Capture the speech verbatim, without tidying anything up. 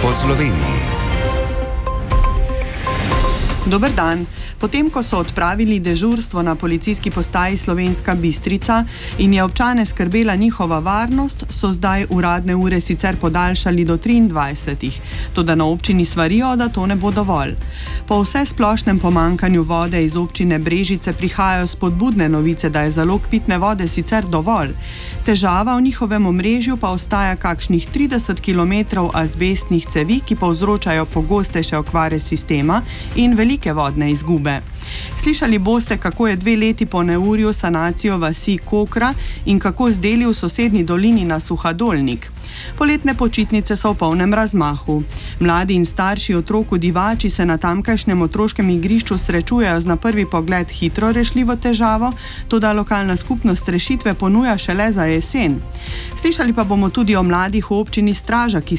po Sloveniji. Dober dan. Potem, ko so odpravili dežurstvo na policijski postaji Slovenska Bistrica in je občane skrbela njihova varnost, so zdaj uradne ure sicer podaljšali do triindvajsetih, toda na občini svarijo, da to ne bo dovolj. Po vsesplošnem pomankanju vode iz občine Brežice prihajajo spodbudne novice, da je zalog pitne vode sicer dovolj. Težava v njihovem omrežju pa ostaja kakšnih trideset kilometrov azbestnih cevi, ki povzročajo pogostejše okvare sistema in velike vodne izgube. Slišali boste, kako je dve leti po neurju sanacijo vasi Kokra in kako z deli v sosednji dolini na Suhadolnik. Poletne počitnice so v polnem razmahu. Mladi in starši otrok divači se na tamkajšnjem otroškem igrišču srečujejo z na prvi pogled hitro rešljivo težavo, toda lokalna skupnost rešitve ponuja šele za jesen. Slišali pa bomo tudi o mladih v občini Straža, ki